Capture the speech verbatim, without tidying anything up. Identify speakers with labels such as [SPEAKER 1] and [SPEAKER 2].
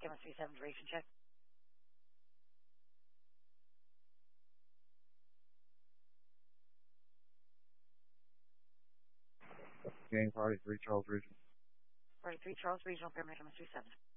[SPEAKER 1] M S three seven duration check.
[SPEAKER 2] Gang Party three Charles Regional.
[SPEAKER 1] Party three Charles Regional, paramedic M S three seven.